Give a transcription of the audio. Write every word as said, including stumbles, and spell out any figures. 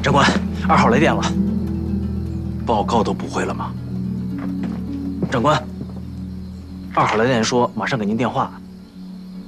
长官，二号来电了，报告都不会了吗？长官，二号来电说马上给您电话，